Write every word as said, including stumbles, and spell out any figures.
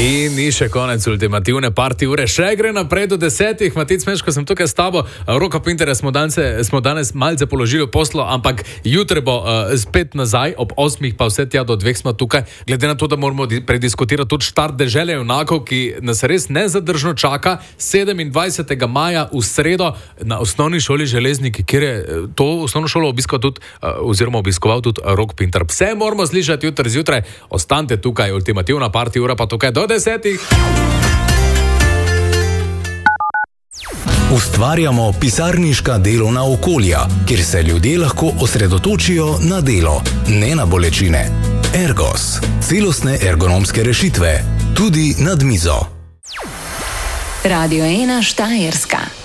In ni še konec ultimativne party ure, še gre naprej do desetih. Matic Meško, sem tukaj s tabo. Roka Pinterja smo danes, smo danes malce položili v poslo, ampak jutri bo uh, spet nazaj, ob osmih pa vse tja do dveh smo tukaj. Glede na to, da moramo prediskutirati tudi štart dežele junakov, ki nas res nezadržno čaka sedemindvajsetega maja v sredo na osnovni šoli Železniki, kjer je to osnovno šolo obiskal tudi, uh, oziroma obiskoval tudi Rok Pinter. Vse moramo slišati jutri zjutraj. Ostanite tukaj, ultimativna party ura pa tukaj do desetih. Ustvarjamo pisarniška delovna okolja, kjer se ljudje lahko osredotočijo na delo, ne na bolečine. Ergos. Celostne ergonomske rešitve. Tudi nad mizo. Radio ena Štajerska.